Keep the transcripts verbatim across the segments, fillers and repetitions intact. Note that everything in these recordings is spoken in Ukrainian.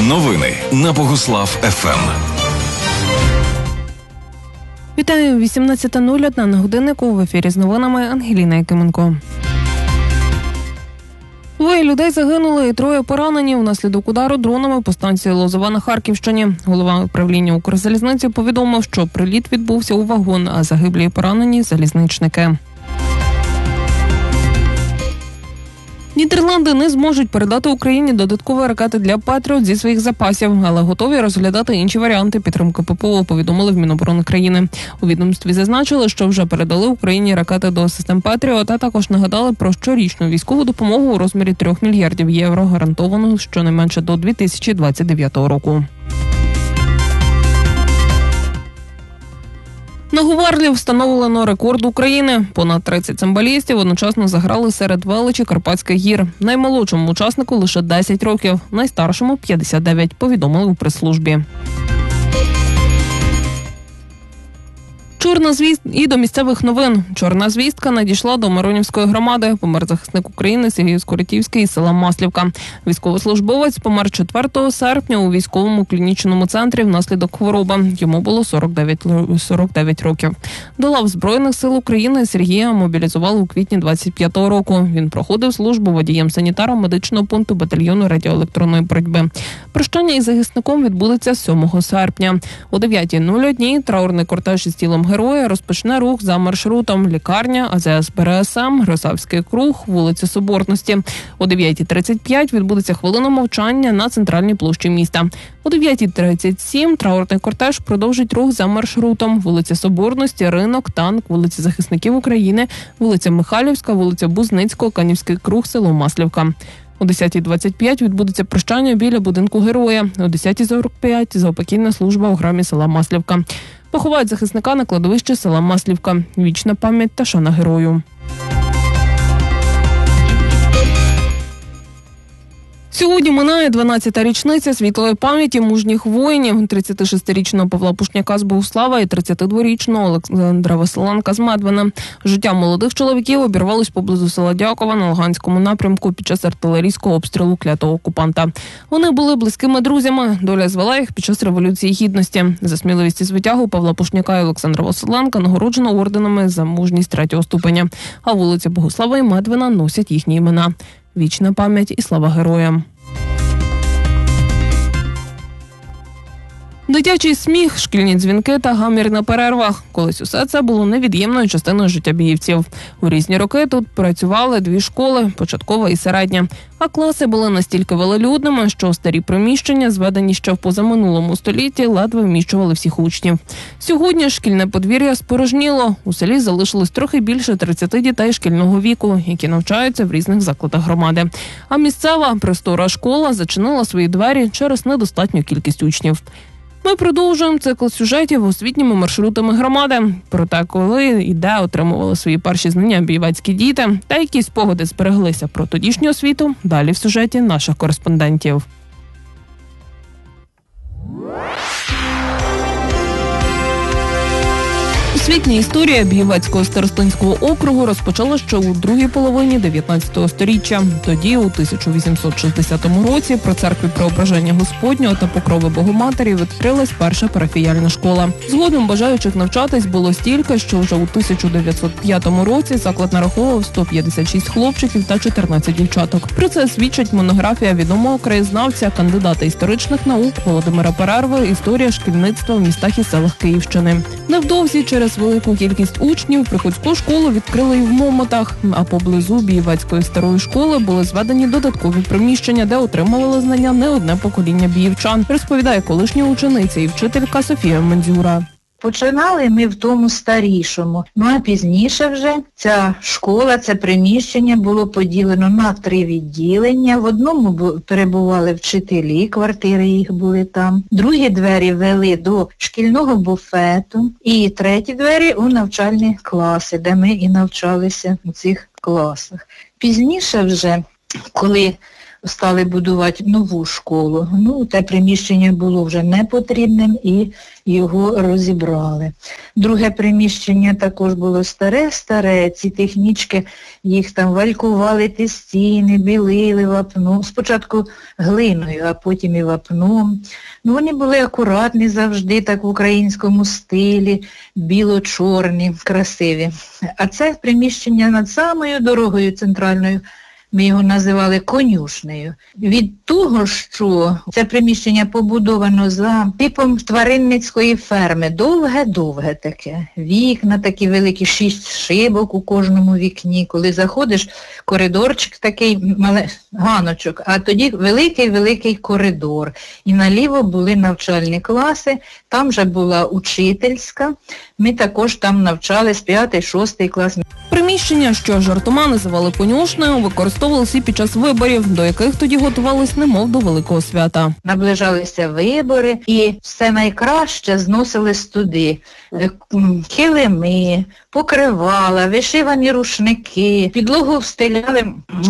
Новини на Богуслав еф ем. Вітаю, вісімнадцята нуль одна на годиннику, в ефірі з новинами Ангеліна Якименко. Двоє людей загинули і троє поранені внаслідок удару дронами по станції Лозова на Харківщині. Голова управління Укрзалізниці повідомив, що приліт відбувся у вагон, а загиблі і поранені – залізничники. Нідерланди не зможуть передати Україні додаткові ракети для «Петріот» зі своїх запасів, але готові розглядати інші варіанти підтримки ППО, повідомили в Міноборони країни. У відомстві зазначили, що вже передали Україні ракети до систем «Петріот», а також нагадали про щорічну військову допомогу у розмірі трьох мільярдів євро, гарантовану щонайменше до дві тисячі двадцять дев'ятого року. На Говерлі встановлено рекорд України. Понад тридцять цимбалістів одночасно заграли серед величі Карпатських гір. Наймолодшому учаснику лише десять років, найстаршому – п'ятдесят дев'ять, повідомили у прес-службі. Чорна звістка і до місцевих новин. Чорна звістка надійшла до Миронівської громади. Помер захисник України Сергій Скоротівський із села Маслівка. Військовослужбовець помер четвертого серпня у військовому клінічному центрі внаслідок хвороби. Йому було сорок дев'ять років. До лав Збройних сил України Сергія мобілізували у квітні двадцять п'ятого року. Він проходив службу водієм-санітаром медичного пункту батальйону радіоелектронної боротьби. Прощання із захисником відбудеться сьомого серпня. О дев'ятій нуль один траурний кортеж із тілом героя розпочне рух за маршрутом лікарня, а зе ес бе ер ес ем, Гросавський круг, вулиця Соборності. О дев'ятій тридцять п'ять відбудеться хвилина мовчання на центральній площі міста. О дев'ятій тридцять сім траурний кортеж продовжить рух за маршрутом вулиця Соборності, Ринок, Танк, вулиця Захисників України, вулиця Михайлівська, вулиця Бузницького, Канівський круг, село Маслівка. О десятій двадцять п'ять відбудеться прощання біля будинку героя. О десятій сорок п'ять заупокійна служба у храмі села Маслівка. Поховають захисника на кладовищі села Маслівка. Вічна пам'ять та шана герою. Сьогодні минає дванадцята річниця світлої пам'яті мужніх воїнів тридцятишестирічного Павла Пушняка з Богуслава і тридцятидворічного Олександра Василенка з Медвина. Життя молодих чоловіків обірвалось поблизу села Дякова на Луганському напрямку під час артилерійського обстрілу клятого окупанта. Вони були близькими друзями. Доля звела їх під час Революції Гідності. За сміливість і звитягу Павла Пушняка і Олександра Василенка нагороджено орденами за мужність третього ступеня. А вулиці Богуслава і Медвина носять їхні імена. Вічна пам'ять і слава героям. Дитячий сміх, шкільні дзвінки та гамір на перервах. Колись усе це було невід'ємною частиною життя біївців. У різні роки тут працювали дві школи – початкова і середня. А класи були настільки велелюдними, що старі приміщення, зведені ще в позаминулому столітті, ледве вміщували всіх учнів. Сьогодні шкільне подвір'я спорожніло. У селі залишилось трохи більше тридцяти дітей шкільного віку, які навчаються в різних закладах громади. А місцева простора школа зачинила свої двері через недостатню кількість учнів. Ми продовжуємо цикл сюжетів освітніми маршрутами громади. Про те, коли і де отримували свої перші знання бієвецькі діти, та які спогади збереглися про тодішню освіту, далі в сюжеті наших кореспондентів. Освітня історія Бієвецького старостинського округу розпочала ще у другій половині дев'ятнадцятого сторіччя. Тоді, у тисяча вісімсот шістдесятому році, при церкві Преображення Господнього та Покрови Богоматері відкрилась перша парафіяльна школа. Згодом бажаючих навчатись було стільки, що вже у тисяча дев'ятсот п'ятому році заклад нараховував сто п'ятдесят шість хлопчиків та чотирнадцять дівчаток. Про це свідчить монографія відомого краєзнавця, кандидата історичних наук Володимира Перерви «Історія шкільництва в містах і селах Київщини». Невдовзі через велику кількість учнів приходську школу відкрили і в Момотах, а поблизу Бієвецької старої школи були зведені додаткові приміщення, де отримували знання не одне покоління біївчан, розповідає колишня учениця і вчителька Софія Мандзюра. Починали ми в тому старішому, ну а пізніше вже ця школа, це приміщення було поділено на три відділення. В одному перебували вчителі, квартири їх були там. Другі двері вели до шкільного буфету і треті двері у навчальні класи, де ми і навчалися у цих класах. Пізніше вже, коли стали будувати нову школу. Ну, те приміщення було вже непотрібним і його розібрали. Друге приміщення також було старе-старе, ці технічки, їх там валькували ті стіни, білили вапном, спочатку глиною, а потім і вапном. Ну, вони були акуратні завжди, так в українському стилі, біло-чорні, красиві. А це приміщення над самою дорогою центральною, ми його називали конюшнею. Від того, що це приміщення побудовано за типом тваринницької ферми, довге-довге таке. Вікна такі великі, шість шибок у кожному вікні. Коли заходиш, коридорчик такий, мале, ганочок, а тоді великий-великий коридор. І наліво були навчальні класи, там же була учительська. Ми також там навчались п'ятий-шостий клас. Приміщення, що жартома називали конюшнею, використовувалися під час виборів, до яких тоді готувались немов до великого свята. Наближалися вибори і все найкраще зносились туди. Килими, покривала, вишивані рушники, підлогу встеляли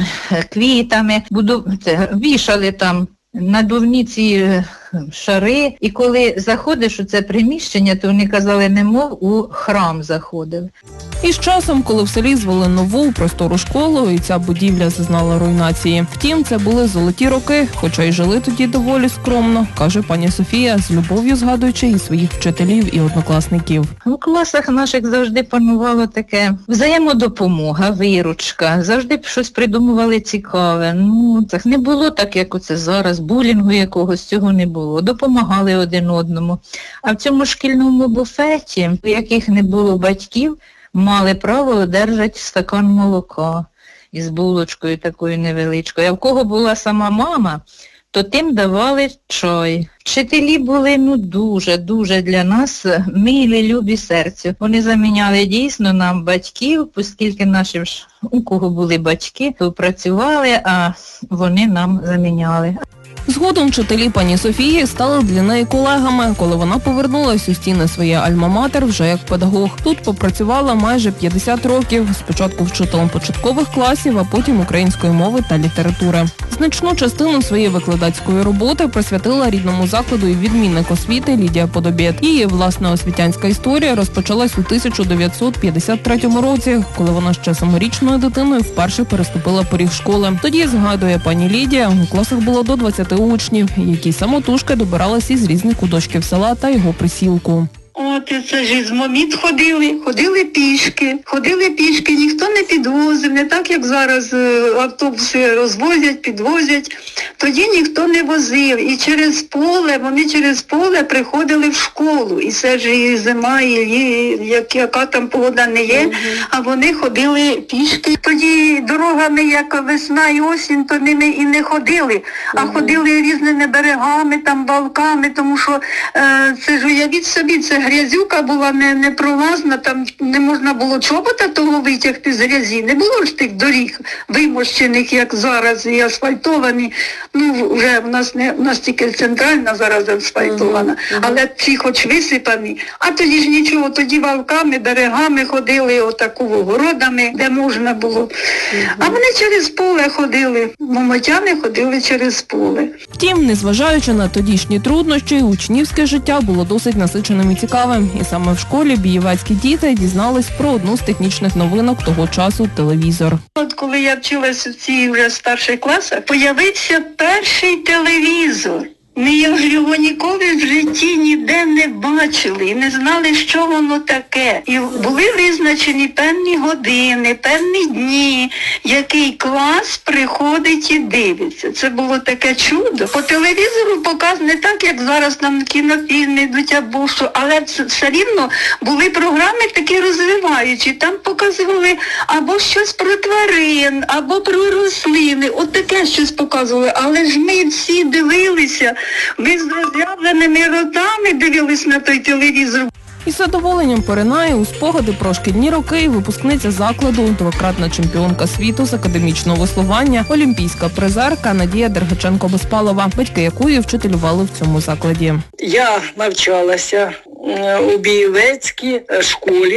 квітами, буду... вішали там надувні ці шари. І коли заходиш у це приміщення, то вони казали, немов у храм заходив. І з часом, коли в селі звели нову простору школу, і ця будівля зазнала руйнації. Втім, це були золоті роки, хоча й жили тоді доволі скромно, каже пані Софія, з любов'ю згадуючи і своїх вчителів, і однокласників. У класах наших завжди панувало таке взаємодопомога, виручка, завжди щось придумували цікаве. Ну, так не було так, як оце зараз, булінгу якогось, цього не було. Допомагали один одному. А в цьому шкільному буфеті, у яких не було батьків, мали право одержати стакан молока із булочкою такою невеличкою. А в кого була сама мама, то тим давали чай. Вчителі були ну дуже-дуже для нас милі, любі серцю. Вони заміняли дійсно нам батьків, оскільки наші, у кого були батьки, то працювали, а вони нам заміняли. Згодом вчителі пані Софії стали для неї колегами, коли вона повернулась у стіни своєї альма-матер вже як педагог. Тут попрацювала майже п'ятдесят років, спочатку вчителем початкових класів, а потім української мови та літератури. Значну частину своєї викладацької роботи присвятила рідному закладу і відмінник освіти Лідія Подобєт. Її власна освітянська історія розпочалась у тисяча дев'ятсот п'ятдесят третьому році, коли вона ще саморічною дитиною вперше переступила поріг школи. Тоді, згадує пані Лідія, у класах було до двадцяти учнів, які самотужки добиралися із різних куточків села та його присілку. От, це ж із Моміт ходили, ходили пішки, ходили пішки, ніхто не підвозив, не так, як зараз автобуси розвозять, підвозять. Тоді ніхто не возив. І через поле, вони через поле приходили в школу. І це ж і зима, і, і як, яка там погода не є, а вони ходили пішки. Тоді дорогами, як весна і осінь, то ними і не ходили, а ходили різними берегами, там, балками, тому що е, це ж уявіть собі, це грязюка була не, не пролазна, там не можна було чобота того витягти з грязі. Не було ж тих доріг вимощених, як зараз, і асфальтовані. Ну, вже в нас не в нас тільки центральна зараз асфальтована, uh-huh. але ці хоч висипані. А тоді ж нічого, тоді валками, берегами ходили, отаку городами, де можна було. Uh-huh. А вони через поле ходили, момотяни ходили через поле. Втім, незважаючи на тодішні труднощі, учнівське життя було досить насиченим і цікавим. І саме в школі бієвецькі діти дізнались про одну з технічних новинок того часу – телевізор. От коли я вчилася в цій вже старших класах, появився перший телевізор. Ми його ніколи в житті ніде не бачили і не знали, що воно таке. І були визначені певні години, певні дні, який клас приходить і дивиться. Це було таке чудо. По телевізору показ не так, як зараз там кінофільми йдуть або що, але все рівно були програми такі розвиваючі. Там показували або щось про тварин, або про рослини. От таке щось показували. Але ж ми всі дивилися. Ми з роззявленими ротами дивились на той телевізор. Із задоволенням поринає у спогади про шкільні роки випускниця закладу, двократна чемпіонка світу з академічного веслування, олімпійська призерка Надія Дергаченко-Безпалова, батьки якої вчителювали в цьому закладі. Я навчалася у Бієвецькій школі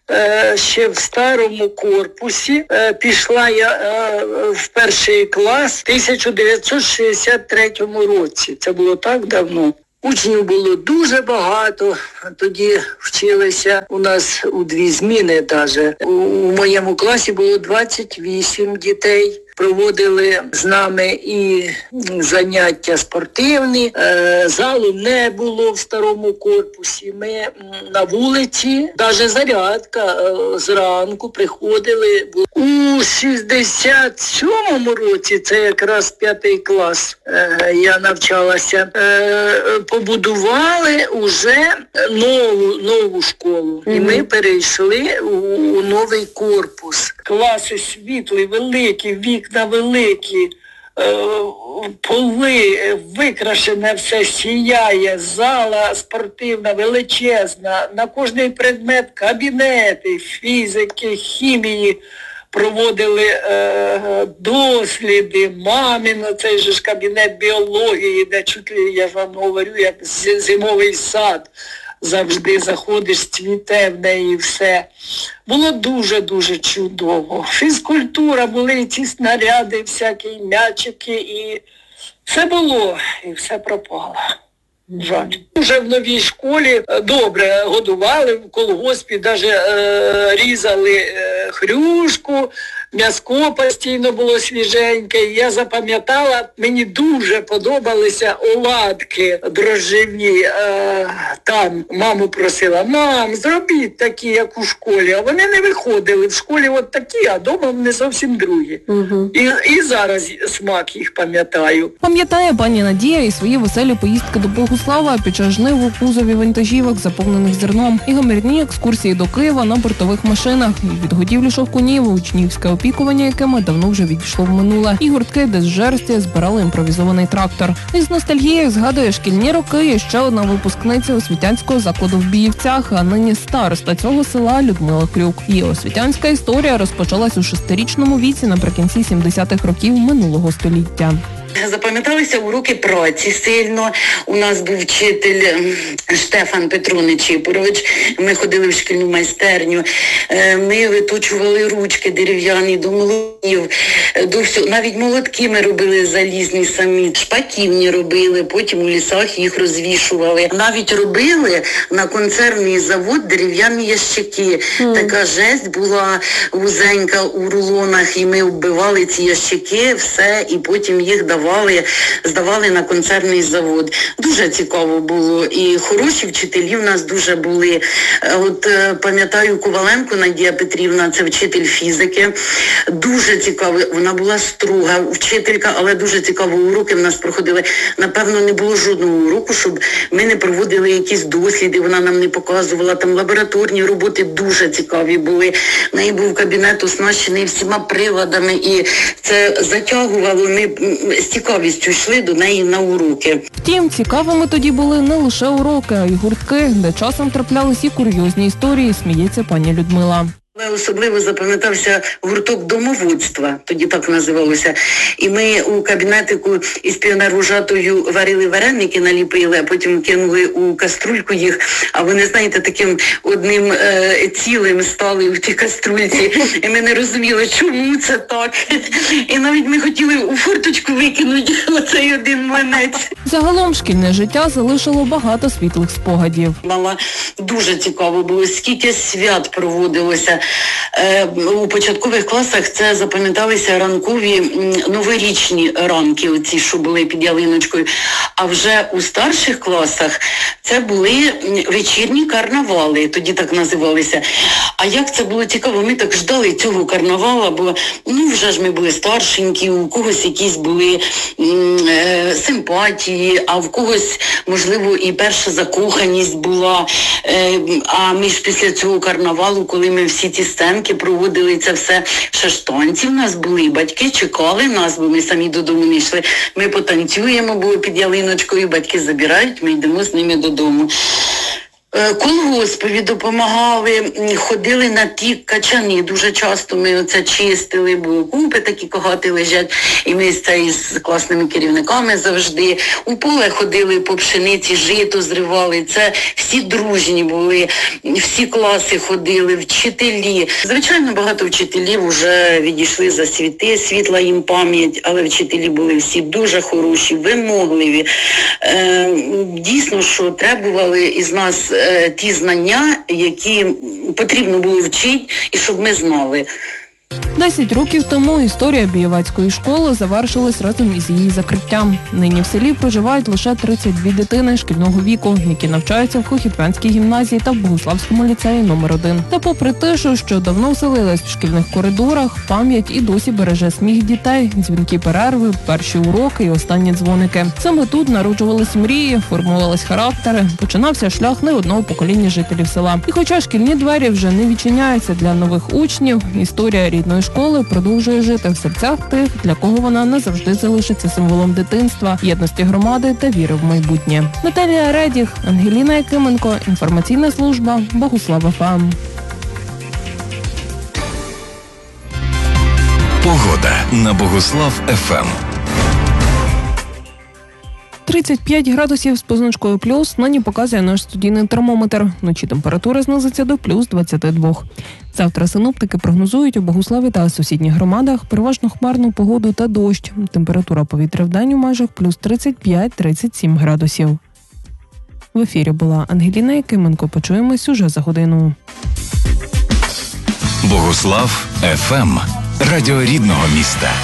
е, ще в старому корпусі. Е, пішла я е, в перший клас в тисяча дев'ятсот шістдесят третьому році. Це було так давно. Учнів було дуже багато, тоді вчилися у нас у дві зміни навіть. У, у моєму класі було двадцять вісім дітей. Проводили з нами і заняття спортивні, е, залу не було в старому корпусі. Ми на вулиці, навіть зарядка е, зранку приходили. У шістдесят сьомому році, це якраз п'ятий клас, е, я навчалася, е, побудували уже нову, нову школу. Mm-hmm. І ми перейшли у, у новий корпус. Класи світлі, великі, вікна великі, е, поли, викрашене все, сіяє, зала спортивна, величезна, на кожний предмет кабінети, фізики, хімії. Проводили е, досліди, мамино, цей же ж кабінет біології, де чуть ли, я ж вам говорю, як зимовий сад. Завжди заходиш, цвіте в неї все. Було дуже-дуже чудово. Фізкультура, були ці снаряди, всякі м'ячики, і все було, і все пропало. Жаль. Вже в новій школі добре годували, в колгоспі навіть е, різали е, хрюшку, м'яско постійно було свіженьке. Я запам'ятала, мені дуже подобалися оладки дрожжеві. Е, там маму просила, мам, зробіть такі, як у школі. А вони не виходили. В школі от такі, а вдома вони зовсім другі. Угу. І, і зараз смак їх пам'ятаю. Пам'ятає пані Надія і свої веселі поїздки до Богуслава під час жнив у кузові вантажівок, заповнених зерном, і гамірні екскурсії до Києва на бортових машинах, і відгодівлі шовкунів, учнівське опікування, якими давно вже відійшло в минуле, і гуртки, де з жерсті збирали імпровізований трактор. І з ностальгією згадує шкільні роки і ще одна випускниця освітянського закладу в Біївцях, а нині староста цього села Людмила Крюк. Її освітянська історія розпочалась у шестирічному віці наприкінці сімдесятих років минулого століття. Запам'яталися уроки праці сильно. У нас був вчитель Штефан Петро Нечипорович. Ми ходили в шкільну майстерню. Ми виточували ручки дерев'яні до молотів, до всього. Навіть молотки ми робили залізні самі, шпаківні робили, потім у лісах їх розвішували. Навіть робили на консервний завод дерев'яні ящики. Mm. Така жесть була вузенька у рулонах, і ми вбивали ці ящики, все, і потім їх давали. Здавали на консервний завод. Дуже цікаво було. І хороші вчителі в нас дуже були. От пам'ятаю Коваленко Надія Петрівна, це вчитель фізики. Дуже цікаво. Вона була строга вчителька, але дуже цікаво уроки в нас проходили. Напевно, не було жодного уроку, щоб ми не проводили якісь досліди. Вона нам не показувала. Там лабораторні роботи дуже цікаві були. В неї був кабінет оснащений всіма приладами. І це затягувало. Ми з цікавістю йшли до неї на уроки. Втім, цікавими тоді були не лише уроки, а й гуртки, де часом траплялись і курйозні історії, сміється пані Людмила. Але особливо запам'ятався гурток домоводства, тоді так називалося. І ми у кабінетику із піонервожатою варили вареники, наліпили, а потім кинули у каструльку їх. А вони, знаєте, таким одним е, цілим стали в тій каструльці. І ми не розуміли, чому це так. І навіть ми хотіли у форточку викинути оцей один млинець. Загалом шкільне життя залишило багато світлих спогадів. Мала дуже цікаво було, скільки свят проводилося. У початкових класах це запам'яталися ранкові новорічні ранки, оці, що були під ялиночкою. А вже у старших класах це були вечірні карнавали, тоді так називалися. А як це було цікаво, ми так ждали цього карнавала, бо ну вже ж ми були старшенькі, у когось якісь були е, симпатії, а в когось, можливо, і перша закоханість була. Е, а ми ж після цього карнавалу, коли ми всі ці сценки проводили, це все, ще ж танці в нас були, батьки чекали нас, бо ми самі додому не йшли. Ми потанцюємо, бо під ялиночкою батьки забирають, ми йдемо з ними додому. Колгоспові допомагали, ходили на ті качани. Дуже часто ми оце чистили, бо купи такі когати лежать, і ми це із класними керівниками завжди. У поле ходили по пшениці, жито зривали. Це всі дружні були, всі класи ходили, вчителі. Звичайно, багато вчителів вже відійшли за світи, світла їм пам'ять, але вчителі були всі дуже хороші, вимогливі. Е, дійсно, що требували із нас е, ті знання, які потрібно було вчити, і щоб ми знали. Десять років тому історія Бієвацької школи завершилась разом із її закриттям. Нині в селі проживають лише тридцять дві дитини шкільного віку, які навчаються в Хохітвянській гімназії та в Богуславському ліцеї номер один. Та попри те, що давно вселилась в шкільних коридорах, пам'ять і досі береже сміх дітей, дзвінки перерви, перші уроки і останні дзвоники. Саме тут народжувались мрії, формувались характери, починався шлях не одного покоління жителів села. І хоча шкільні двері вже не відчиняються для нових учнів, історія рідної школи продовжує жити в серцях тих, для кого вона назавжди залишиться символом дитинства, єдності громади та віри в майбутнє. Наталія Редіх, Ангеліна Якименко, інформаційна служба Богуслав ФМ. Погода на Богуслав ФМ. тридцять п'ять градусів з позначкою плюс нині показує наш студійний термометр. Вночі температура знизиться до плюс двадцять два. Завтра синоптики прогнозують у Богуславі та сусідніх громадах переважно хмарну погоду та дощ. Температура повітря вдень у межах плюс тридцять п'ять - тридцять сім градусів. В ефірі була Ангеліна Якименко. Почуємось уже за годину. Богуслав ФМ. Радіо рідного міста.